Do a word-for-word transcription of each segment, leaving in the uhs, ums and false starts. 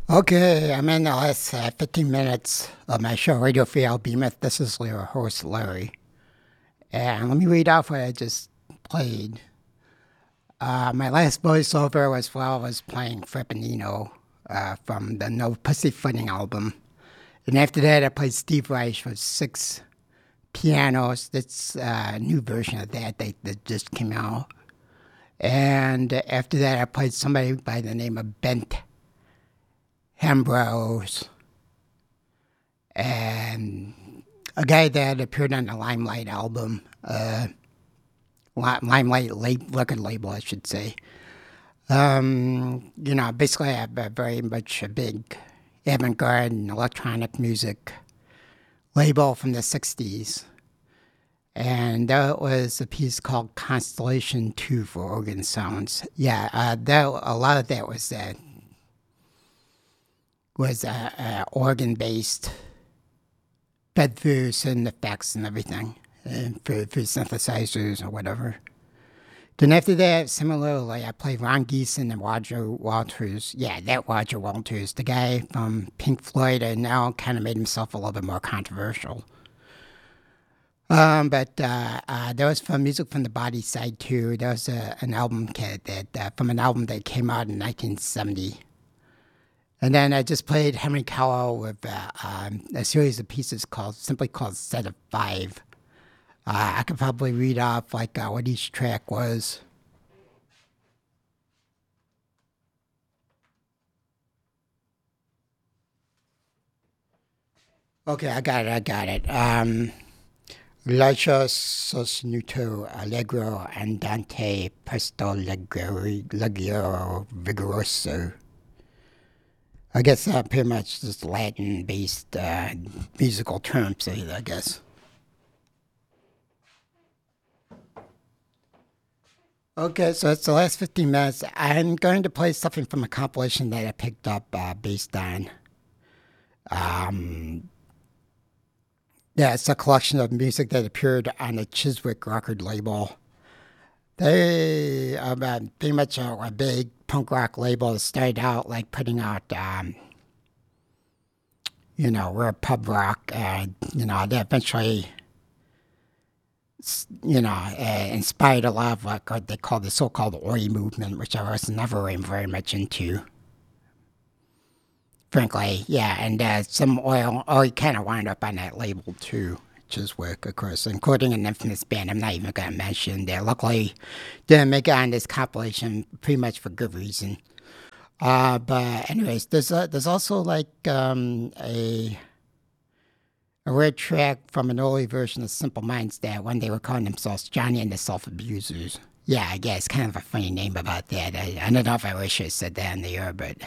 Okay, I'm in the last uh, fifteen minutes of my show, Radio Free Albemuth. This is your host, Larry. And let me read off what I just played. Uh, my last voiceover was while I was playing Frappanino uh, from the No Pussyfooting album. And after that, I played Steve Reich with six pianos. That's uh, a new version of that that, that just came out. And after that, I played somebody by the name of Bent Ambrose, and a guy that appeared on the Limelight album, uh, Limelight record label, I should say. Um, you know, basically, I have a very much a big avant-garde and electronic music label from the sixties. And that was a piece called Constellation two for Organ Sounds. Yeah, uh, that, a lot of that was that. was uh, uh, organ-based, fed through certain effects and everything, uh, through, through synthesizers or whatever. Then after that, similarly, I played Ron Geeson and Roger Walters. Yeah, that Roger Walters, the guy from Pink Floyd, and now kind of made himself a little bit more controversial. Um, but uh, uh, there was from music from the Body Side too. There was a, an album that uh, from an album that came out in nineteen seventy. And then I just played Henry Cowell with uh, um, a series of pieces called, simply called Set of Five. Uh, I could probably read off like uh, what each track was. Okay, I got it, I got it. Um, Lascia sostenuto allegro andante presto leggero vigoroso. I guess uh, pretty much just Latin-based uh, musical terms, I guess. Okay, so it's the last fifteen minutes. I'm going to play something from a compilation that I picked up uh, based on. Um, yeah, it's a collection of music that appeared on the Chiswick record label. They are uh, pretty much a, a big punk rock label that started out like putting out, um, you know, rare pub rock, and, you know, they eventually, you know, uh, inspired a lot of like what they call the so-called Oi movement, which I was never very much into. Frankly, yeah, and uh, some oil, Oi kind of wound up on that label too. Chiswick, of course, including an infamous band I'm not even going to mention. That luckily didn't make it on this compilation, pretty much for good reason. Uh, but anyways, there's a, there's also like um, a a rare track from an early version of Simple Minds that when they were calling themselves Johnny and the Self Abusers. Yeah, I guess kind of a funny name about that. I, I don't know if I wish I said that in the air, but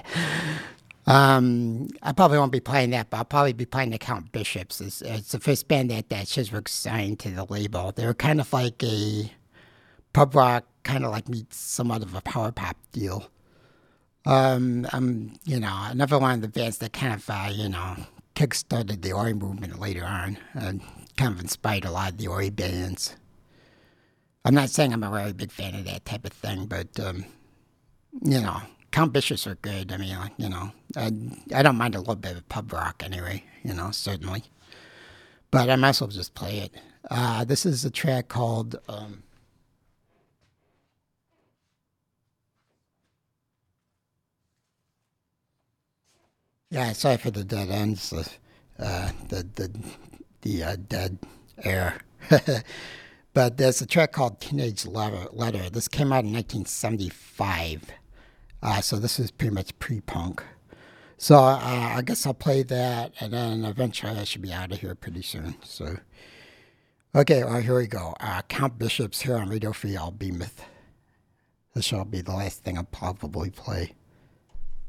Um, I probably won't be playing that, but I'll probably be playing the Count Bishops. It's, it's the first band that, that Chiswick signed to the label. They were kind of like a pub rock, kind of like meets somewhat of a power pop deal. Um, um, you know, another one of the bands that kind of, uh, you know, kickstarted the Oi movement later on, and kind of inspired a lot of the Oi bands. I'm not saying I'm a very big fan of that type of thing, but, um, you know, Count Bishops are good. I mean, you know, I, I don't mind a little bit of pub rock anyway, you know, certainly. But I might as well just play it. Uh, this is a track called, um, yeah, sorry for the dead ends, uh, the, the, the uh, dead air. But there's a track called Teenage Letter. Letter. This came out in nineteen seventy-five. Uh, so this is pretty much pre-punk. So uh, I guess I'll play that, and then eventually I should be out of here pretty soon. So, okay, well, here we go. Uh, Count Bishops here on Radio Free Albemuth. This shall be the last thing I'll probably play.